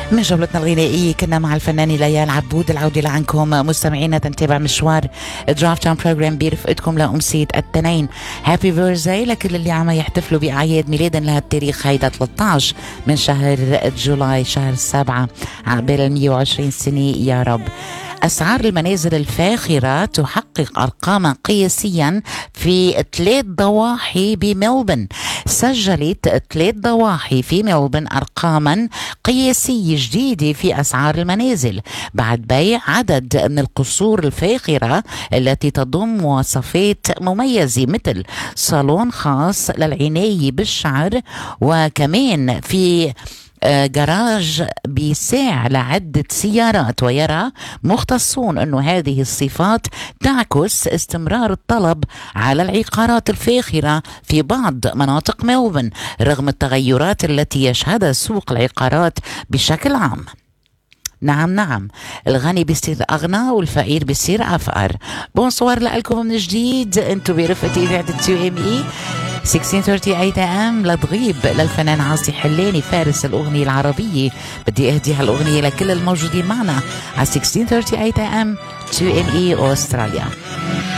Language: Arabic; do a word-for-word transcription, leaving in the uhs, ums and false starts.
من جولتنا الغنائية كنا مع الفنانة ليال عبود. العودة لعنكم مستمعينا تنتبع مشوار دراف تاون بروجرام برفقتكم لأمسية التنين. هابي بيرثداي لكل اللي عم يحتفلوا بأعياد ميلاد لهالتاريخ هيدا ثلاثة عشر من شهر جولاي شهر السابعة عقبال مية وعشرين سنة يا رب. أسعار المنازل الفاخرة تحقق أرقاما قياسيا في ثلاث ضواحي بملبن. سجلت ثلاث ضواحي في ملبن أرقاما قياسية جديدة في أسعار المنازل بعد بيع عدد من القصور الفاخرة التي تضم مواصفات مميزة مثل صالون خاص للعناية بالشعر، وكمان في جراج بيساع لعدة سيارات. ويرى مختصون أن هذه الصفات تعكس استمرار الطلب على العقارات الفاخرة في بعض مناطق ملبن رغم التغيرات التي يشهدها سوق العقارات بشكل عام. نعم نعم، الغني بيصير أغنى والفقير بيصير أفقر. بونسوار لكم من جديد، انتو برفقة إذاعة تي إم إي ستة عشر ثلاثين ام لتغيب للفنان عاصي حلاني فارس الأغنية العربية. بدي أهدي هالأغنية لكل الموجودين معنا على ستة عشر ثلاثين ام تي إم إي أستراليا.